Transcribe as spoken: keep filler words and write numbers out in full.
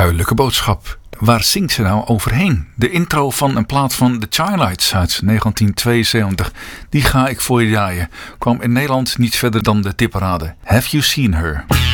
Duidelijke boodschap. Waar zingt ze nou overheen? De intro van een plaat van The Chi-Lites uit negentien tweeënzeventig. Die ga ik voor je draaien. Kwam in Nederland niet verder dan de tipparade. Have You Seen Her?